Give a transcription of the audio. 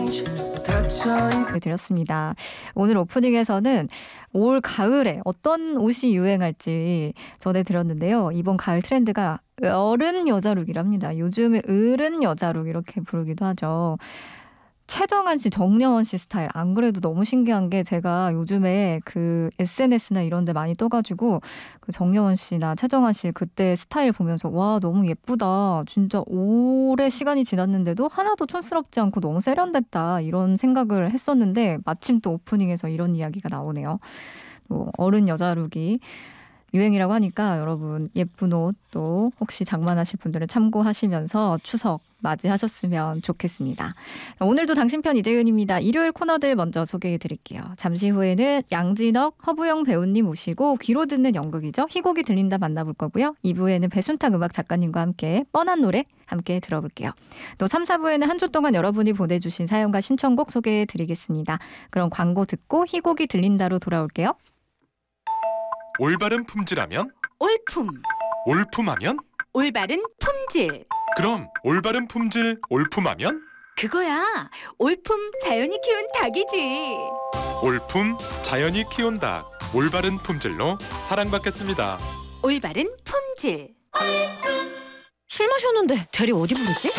드렸습니다. 오늘 오프닝에서는 올 가을에 어떤 옷이 유행할지 전해드렸는데요. 이번 가을 트렌드가 어른 여자룩이랍니다. 요즘에 어른 여자룩 이렇게 부르기도 하죠. 최정한 씨, 정려원 씨 스타일. 안 그래도 너무 신기한 게 제가 요즘에 그 SNS나 이런 데 많이 떠가지고 그 정려원 씨나 최정한 씨 그때 스타일 보면서 와, 너무 예쁘다. 진짜 오래 시간이 지났는데도 하나도 촌스럽지 않고 너무 세련됐다. 이런 생각을 했었는데 마침 또 오프닝에서 이런 이야기가 나오네요. 또 어른 여자룩이 유행이라고 하니까 여러분 예쁜 옷 또 혹시 장만하실 분들은 참고하시면서 추석 맞이하셨으면 좋겠습니다. 오늘도 당신 편 이재은입니다. 일요일 코너들 먼저 소개해드릴게요. 잠시 후에는 양진혁, 허부영 배우님 모시고 귀로 듣는 연극이죠. 희곡이 들린다 만나볼 거고요. 2부에는 배순탁 음악 작가님과 함께 뻔한 노래 함께 들어볼게요. 또 3, 4부에는 한 주 동안 여러분이 보내주신 사연과 신청곡 소개해드리겠습니다. 그럼 광고 듣고 희곡이 들린다로 돌아올게요. 올바른 품질하면 올품, 올품하면 올바른 품질. 그럼 올바른 품질 올품하면 그거야, 올품 자연이 키운 닭이지. 올품 자연이 키운 닭 올바른 품질로 사랑받겠습니다. 올바른 품질. 술 마셨는데 대리 어디 부르지?